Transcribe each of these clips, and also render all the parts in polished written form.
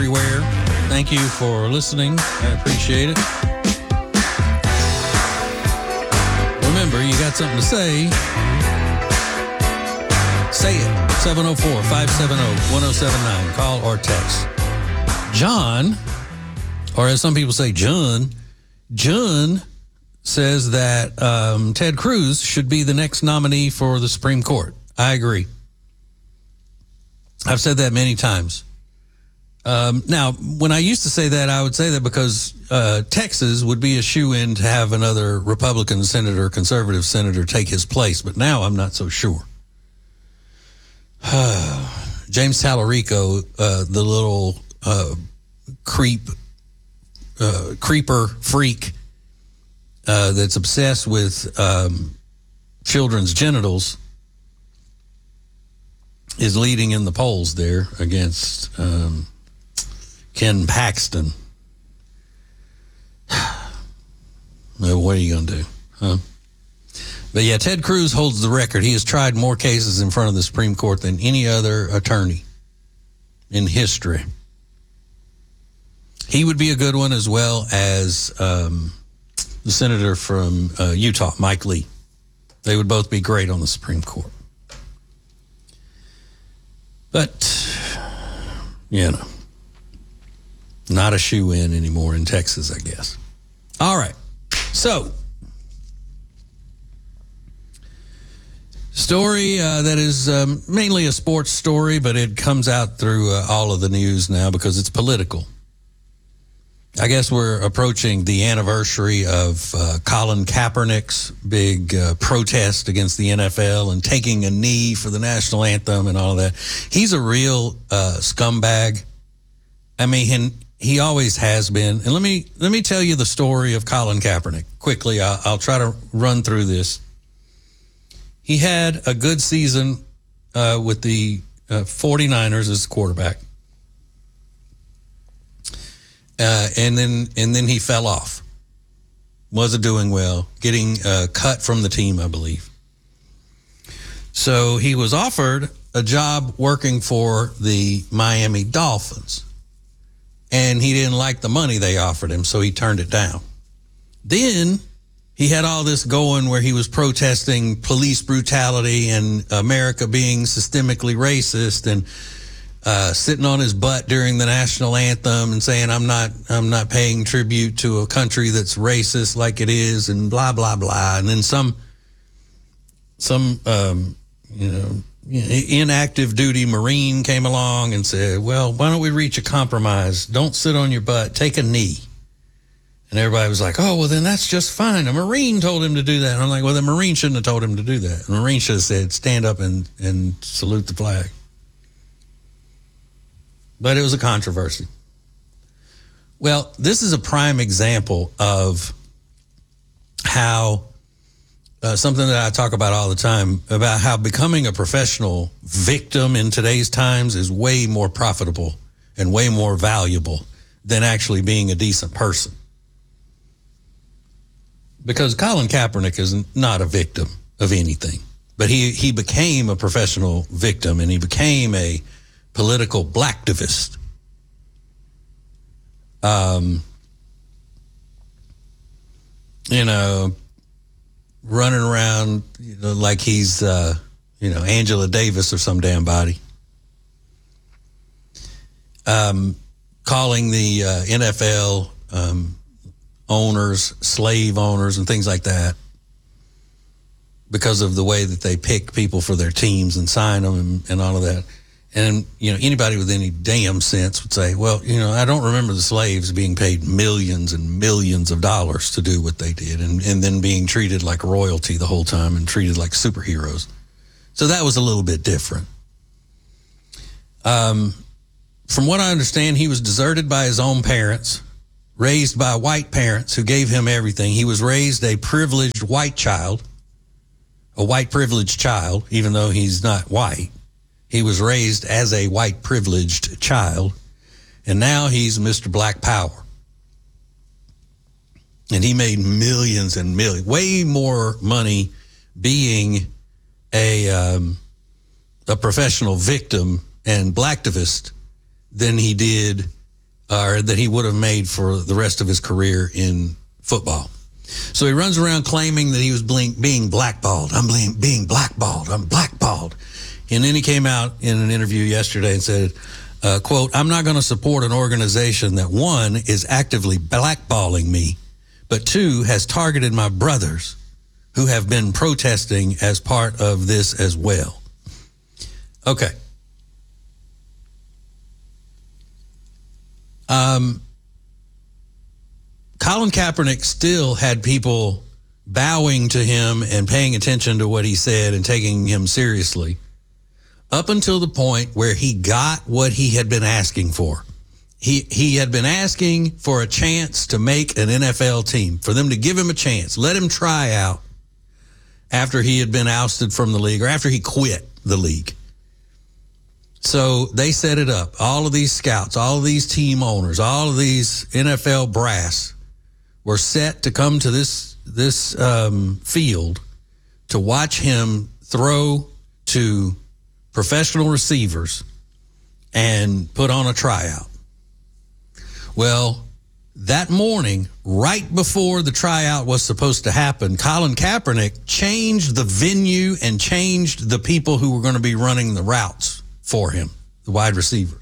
everywhere. Thank you for listening. I appreciate it. Remember, you got something to say. Say it. 704-570-1079. Call or text. John, or as some people say, John says that Ted Cruz should be the next nominee for the Supreme Court. I agree. I've said that many times. Now, when I used to say that, I would say that because Texas would be a shoo-in to have another Republican senator, conservative senator take his place. But now I'm not so sure. James Tallarico, the little creeper freak that's obsessed with children's genitals, is leading in the polls there against Ken Paxton. What are you going to do, huh? But yeah, Ted Cruz holds the record. He has tried more cases in front of the Supreme Court than any other attorney in history. He would be a good one, as well as the senator from Utah, Mike Lee. They would both be great on the Supreme Court. But, not a shoe-in anymore in Texas, I guess. All right. So, story that is mainly a sports story, but it comes out through all of the news now because it's political. I guess we're approaching the anniversary of Colin Kaepernick's big protest against the NFL and taking a knee for the national anthem and all of that. He's a real scumbag. I mean, he always has been. And let me tell you the story of Colin Kaepernick quickly. I'll try to run through this. He had a good season with the 49ers as quarterback. And then he fell off. Wasn't doing well, getting cut from the team, I believe. So he was offered a job working for the Miami Dolphins. And he didn't like the money they offered him, so he turned it down. Then he had all this going where he was protesting police brutality and America being systemically racist, and sitting on his butt during the national anthem and saying, I'm not paying tribute to a country that's racist like it is, and blah, blah, blah. And then some inactive duty Marine came along and said, well, why don't we reach a compromise? Don't sit on your butt, take a knee. And everybody was like, oh, well, then that's just fine. A Marine told him to do that. And I'm like, well, the Marine shouldn't have told him to do that. The Marine should have said, stand up and salute the flag. But it was a controversy. Well, this is a prime example of how something that I talk about all the time, about how becoming a professional victim in today's times is way more profitable and way more valuable than actually being a decent person. Because Colin Kaepernick is not a victim of anything, but he became a professional victim, and he became a political blacktivist. Running around, like he's, Angela Davis or some damn body. Calling the NFL owners, slave owners, and things like that, because of the way that they pick people for their teams and sign them and all of that. And, anybody with any damn sense would say, well, I don't remember the slaves being paid millions and millions of dollars to do what they did, and then being treated like royalty the whole time and treated like superheroes. So that was a little bit different. From what I understand, he was deserted by his own parents, raised by white parents who gave him everything. He was raised a privileged white child, a white privileged child, even though he's not white. He was raised as a white privileged child, and now he's Mr. Black Power. And he made millions and millions, way more money being a professional victim and blacktivist than he did or that he would have made for the rest of his career in football. So he runs around claiming that he was being blackballed. I'm being blackballed. I'm blackballed. And then he came out in an interview yesterday and said, quote, I'm not going to support an organization that, one, is actively blackballing me, but two, has targeted my brothers who have been protesting as part of this as well. Okay. Colin Kaepernick still had people bowing to him and paying attention to what he said and taking him seriously up until the point where he got what he had been asking for. He had been asking for a chance to make an NFL team, for them to give him a chance, let him try out after he had been ousted from the league or after he quit the league. So they set it up. All of these scouts, all of these team owners, all of these NFL brass were set to come to this field to watch him throw to professional receivers and put on a tryout. Well, that morning, right before the tryout was supposed to happen, Colin Kaepernick changed the venue and changed the people who were going to be running the routes for him, the wide receivers.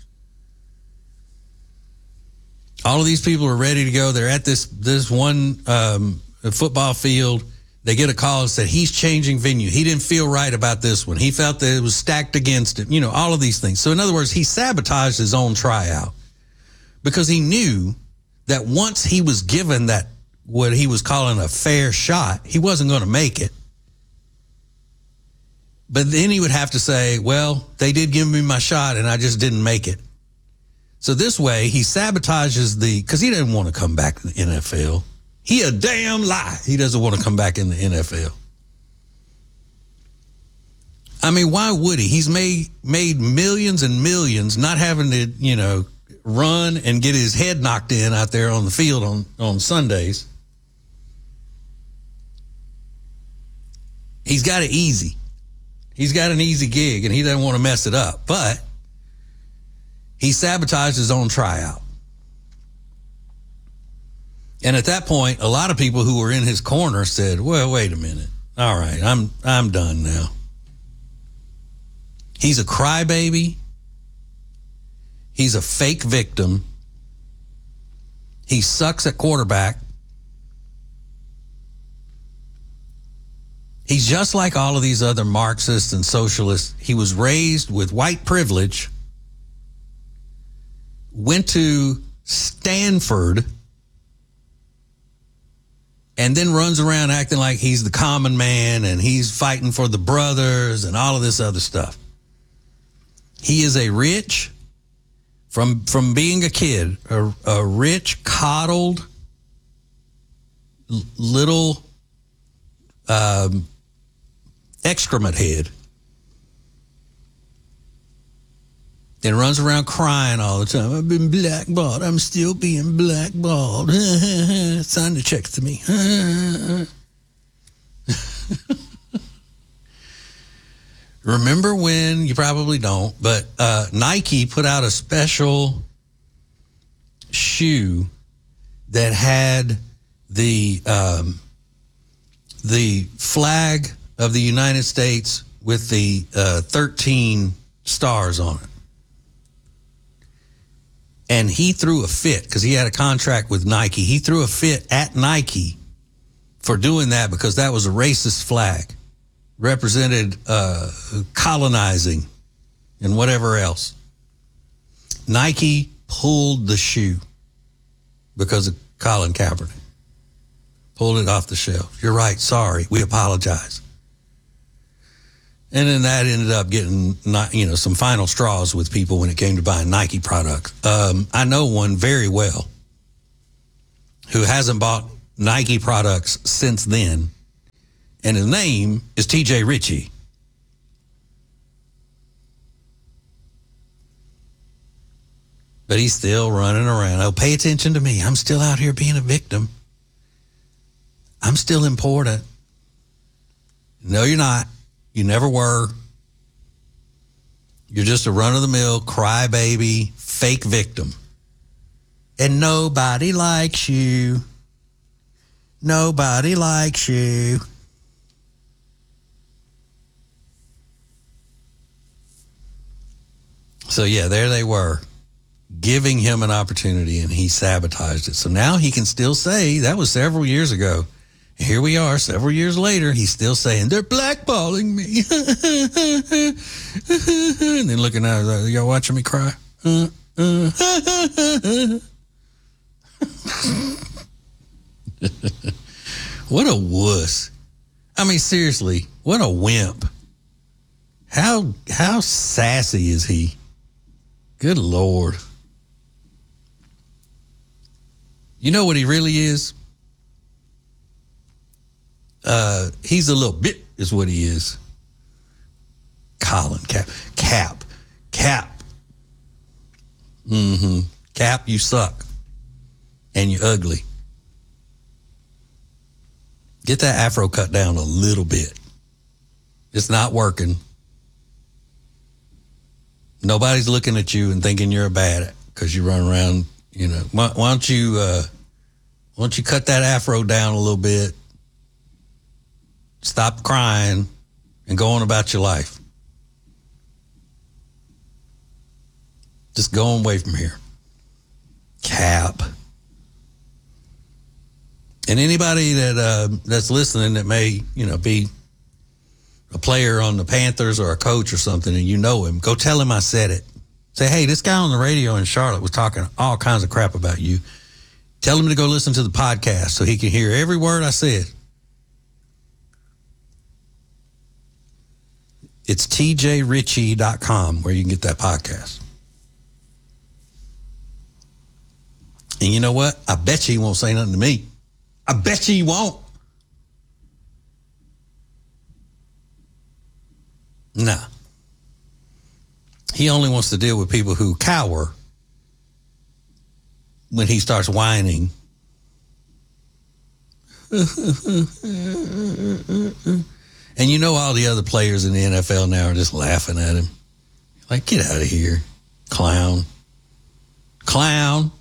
All of these people are ready to go. They're at this one football field. They get a call and said, he's changing venue. He didn't feel right about this one. He felt that it was stacked against him. You know, all of these things. So in other words, he sabotaged his own tryout because he knew that once he was given that, what he was calling a fair shot, he wasn't going to make it. But then he would have to say, well, they did give me my shot and I just didn't make it. So this way he sabotages because he didn't want to come back in the NFL. He a damn lie. He doesn't want to come back in the NFL. I mean, why would he? He's made millions and millions not having to, run and get his head knocked in out there on the field on Sundays. He's got it easy. He's got an easy gig and he doesn't want to mess it up. But he sabotaged his own tryout. And at that point, a lot of people who were in his corner said, well, wait a minute. All right, I'm done now. He's a crybaby. He's a fake victim. He sucks at quarterback. He's just like all of these other Marxists and socialists. He was raised with white privilege, went to Stanford, and then runs around acting like he's the common man and he's fighting for the brothers and all of this other stuff. He is a rich, from being a kid, a rich, coddled, little excrement head. And runs around crying all the time. I've been blackballed. I'm still being blackballed. Sign the checks to me. Remember when, you probably don't, but Nike put out a special shoe that had the flag of the United States with the 13 stars on it. And he threw a fit because he had a contract with Nike. He threw a fit at Nike for doing that because that was a racist flag, represented colonizing and whatever else. Nike pulled the shoe because of Colin Kaepernick. Pulled it off the shelf. You're right. Sorry. We apologize. And then that ended up getting, some final straws with people when it came to buying Nike products. I know one very well who hasn't bought Nike products since then, and his name is TJ Ritchie. But he's still running around. Oh, pay attention to me. I'm still out here being a victim. I'm still important. No, you're not. You never were. You're just a run-of-the-mill, crybaby, fake victim. And nobody likes you. Nobody likes you. So, yeah, there they were, giving him an opportunity, and he sabotaged it. So now he can still say, that was several years ago. Here we are, several years later, he's still saying, they're blackballing me. And then looking at it, y'all watching me cry? What a wuss. I mean, seriously, what a wimp. How sassy is he? Good Lord. You know what he really is? He's a little bit is what he is. Colin Cap. Cap, you suck. And you're ugly. Get that afro cut down a little bit. It's not working. Nobody's looking at you and thinking you're a bad because you run around, you know. Why don't you cut that afro down a little bit, stop crying, and go on about your life. Just go away from here. Cap. And anybody that's listening that may, you know, be a player on the Panthers or a coach or something, and you know him, go tell him I said it. Say, hey, this guy on the radio in Charlotte was talking all kinds of crap about you. Tell him to go listen to the podcast so he can hear every word I said. It's tjritchie.com where you can get that podcast. And you know what? I bet you he won't say nothing to me. I bet you he won't. Nah. He only wants to deal with people who cower when he starts whining. And you know all the other players in the NFL now are just laughing at him. Like, get out of here, clown. Clown.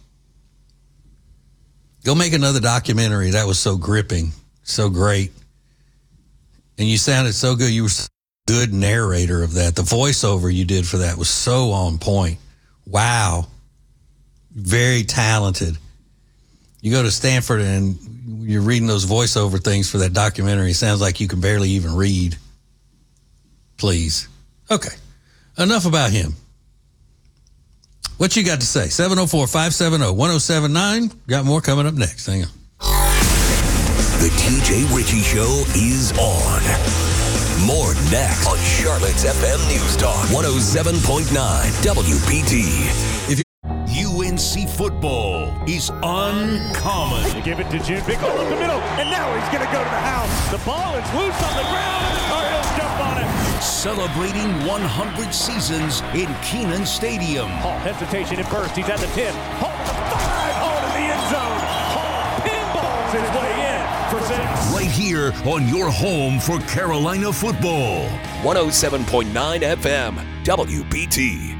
Go make another documentary. That was so gripping, so great. And you sounded so good. You were a good narrator of that. The voiceover you did for that was so on point. Wow. Very talented. You go to Stanford and you're reading those voiceover things for that documentary. It sounds like you can barely even read. Please. Okay. Enough about him. What you got to say? 704-570-1079. Got more coming up next. Hang on. The TJ Ritchie Show is on. More next on Charlotte's FM News Talk 107.9 WPT. UNC football is uncommon. They give it to Jim. Big hole up the middle, and now he's going to go to the house. The ball is loose on the ground. Cardinals jump on it. Celebrating 100 seasons in Kenan Stadium. Hall hesitation at first. He's at the 10. Hall to the 5. Hall to the end zone. Hall pinballs his way in for 6. Right here on your home for Carolina football. 107.9 FM WPT.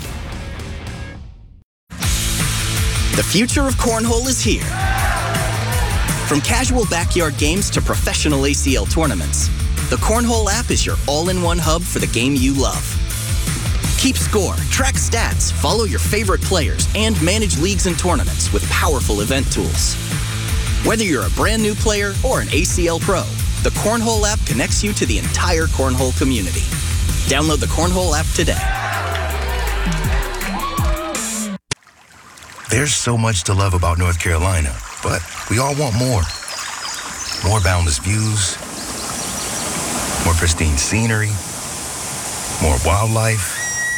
The future of cornhole is here. From casual backyard games to professional ACL tournaments, the Cornhole app is your all-in-one hub for the game you love. Keep score, track stats, follow your favorite players, and manage leagues and tournaments with powerful event tools. Whether you're a brand new player or an ACL pro, the Cornhole app connects you to the entire cornhole community. Download the Cornhole app today. There's so much to love about North Carolina, but we all want more. More boundless views, more pristine scenery, more wildlife,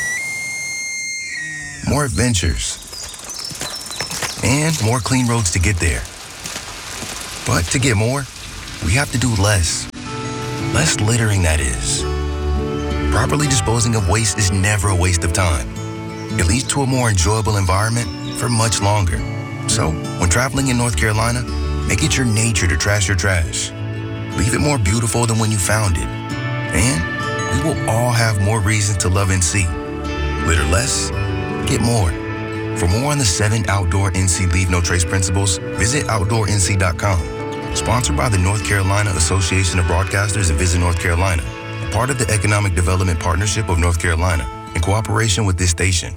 more adventures, and more clean roads to get there. But to get more, we have to do less. Less littering, that is. Properly disposing of waste is never a waste of time. It leads to a more enjoyable environment for much longer. So, when traveling in North Carolina, make it your nature to trash your trash. Leave it more beautiful than when you found it. And we will all have more reasons to love NC. Litter less, get more. For more on the 7 outdoor NC Leave No Trace principles, visit OutdoorNC.com. Sponsored by the North Carolina Association of Broadcasters and Visit North Carolina. Part of the Economic Development Partnership of North Carolina, in cooperation with this station.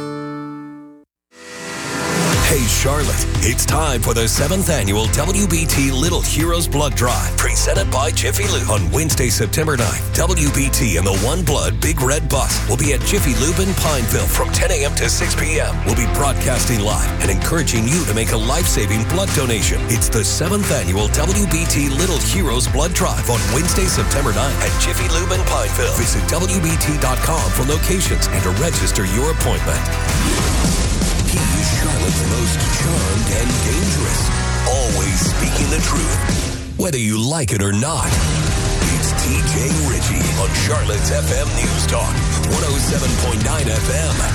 Hey Charlotte, it's time for the 7th annual WBT Little Heroes Blood Drive, presented by Jiffy Lube. On Wednesday, September 9th, WBT and the One Blood Big Red Bus will be at Jiffy Lube in Pineville from 10 a.m. to 6 p.m. We'll be broadcasting live and encouraging you to make a life-saving blood donation. It's the 7th annual WBT Little Heroes Blood Drive on Wednesday, September 9th at Jiffy Lube in Pineville. Visit WBT.com for locations and to register your appointment. He is Charlotte's most charmed and dangerous, always speaking the truth, whether you like it or not. It's TJ Ritchie on Charlotte's FM News Talk, 107.9 FM,